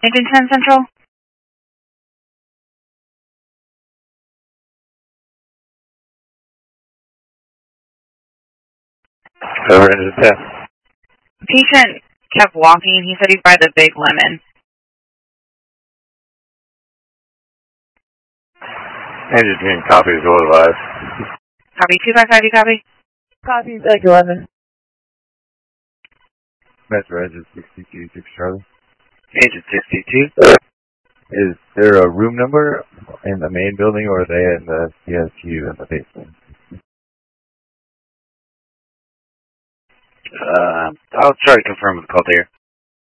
Agent 10 Central. Over Engine 10. Patient kept walking. He said he's by the Big Lemon. Engine 10 copies, roll advise. Copy 255, you copy? Copy, Big Lemon. Metro Engine 62, 6 Charlie. Engine 62. Is there a room number in the main building, or are they in the CSU in the basement? I'll try to confirm with the call there.